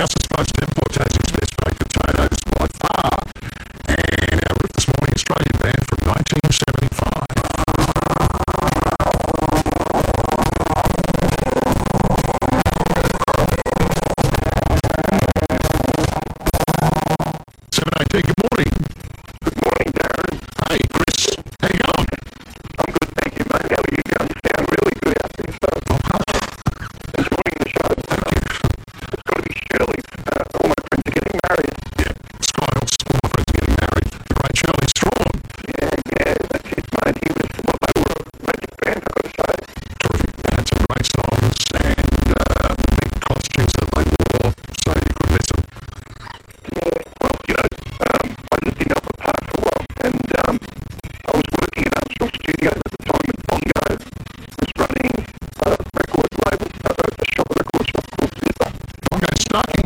House's most import Tassie's best baked potatoes by far. And our root this morning, Australian band from 1975. 7:18, good morning. Good morning, Darren. Hey, Chris, how you going? I'm good, thank you, mate. How are you going? You sound really good out there, so enjoying the show. It's got to be Shirley. All my friends are getting married. Yeah, Skyhouse, all my friends are getting married. The great Shirley Strawn. Yeah, that's it, mate. He was, well, they were a magic band, I've got to say. Terrific. They had some great songs and big costumes that they wore, so you could miss them. Yeah, well, I lived in Albert Park for a while, and I was working at Upshaw Studios at the time, and Bongo was running a record label, a shop, a record shop called Zipper. Bongo Starkey.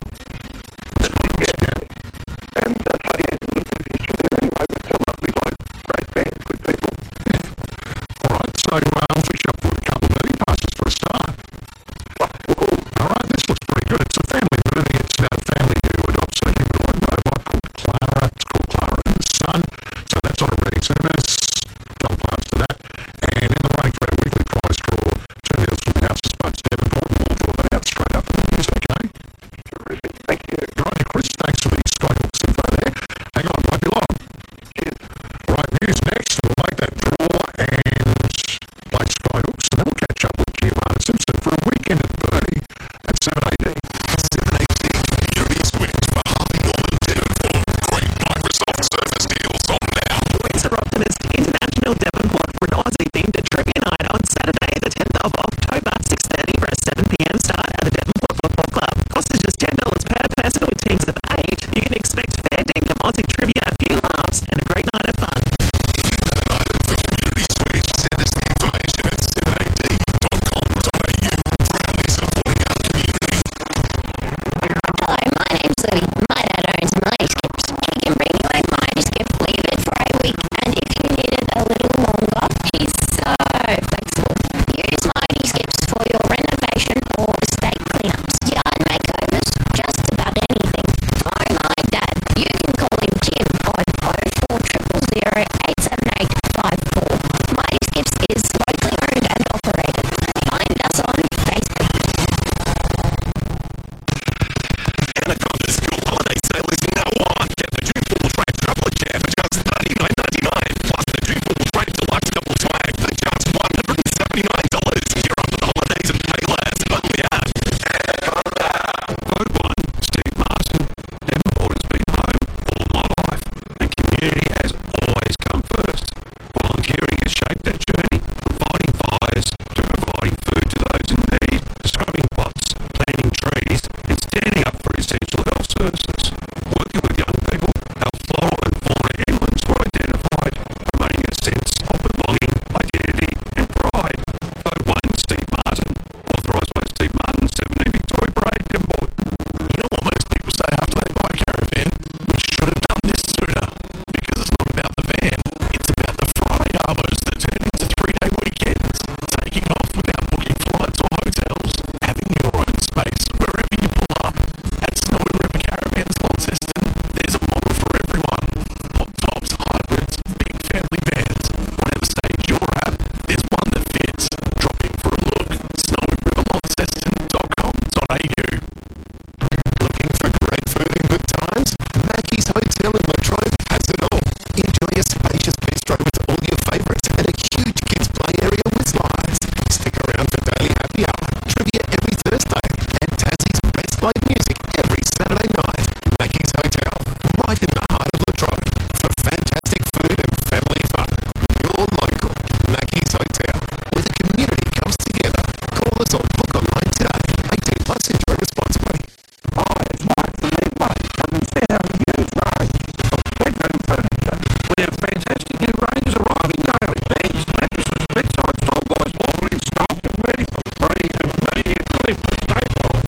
And Tony Anthony was a musician there anyway, but a lovely bloke, great band, good people. All right, so we'll finish up with a couple of movie passes for a start. All right, this looks pretty good. It's a family movie. It's about a family who adopts a humanoid robot called Clara. It's called Clara and the Sun. So that's on already cinemas. Couple parts to that. And in the running for our weekly prize draw, 2 meals from the House's Buds Devonport. We'll draw that out straight up in the news, okay? Terrific, thank you. Right, Chris, thanks for the Skyhooks info there. Hang on, won't be long. Cheers. Right, news next. We'll make that draw and play Skyhooks, and then we'll catch up with Giovanna Simpson for a weekend at Burnie at 7:18. 718 Communities Wins for Harvey Norman Devonport. Great Microsoft Surface deals on now. Windsor Optimist International Devonport for an Aussie-themed trivia night on Saturday, the 10th of October, 6:30 for a 7 p.m. start at the Devonport Football Club. Cost is just $10 per person with teams of 8. You can expect fair dinkum Aussie trivia, a few laughs, and a great night of fun. For Community Switch, send us the information at 718.com.au. Proudly supporting our community. Hello, my name's Libby. My dad owns Mighty Skips. He can bring you a Mighty Skip, leave it for a week, and if you need it a little longer, he's so